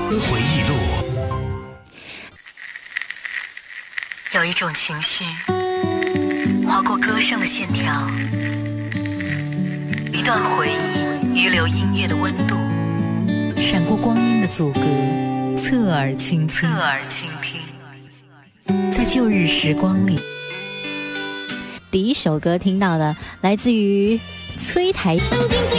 回忆录。 有一种情绪划过歌声的线条，一段回忆余留音乐的温度， 闪过光阴的阻隔，侧耳倾听，在旧日时光里。 第一首歌听到的来自于崔台。